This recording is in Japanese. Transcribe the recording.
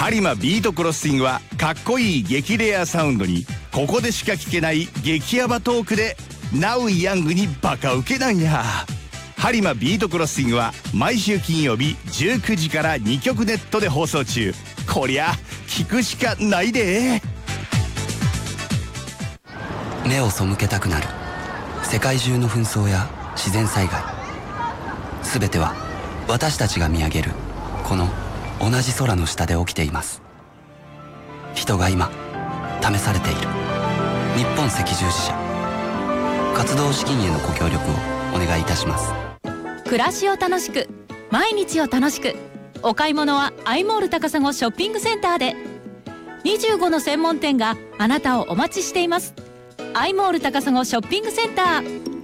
播磨ビートクロッシングはかっこいい激レアサウンドにここでしか聞けない激ヤバトークでナウヤングにバカウケなんや。播磨ビートクロッシングは毎週金曜日19時から2曲ネットで放送中。こりゃ聞くしかないで。 目を背けたくなる世界中の紛争や自然災害、全ては私たちが見上げるこの同じ空の下で起きています。人が今試されている。日本赤十字社活動資金へのご協力をお願いいたします。 暮らしを楽しく、毎日を楽しく。お買い物はアイモール高砂ショッピングセンターで。25の専門店があなたをお待ちしています。アイモール高砂ショッピングセンター。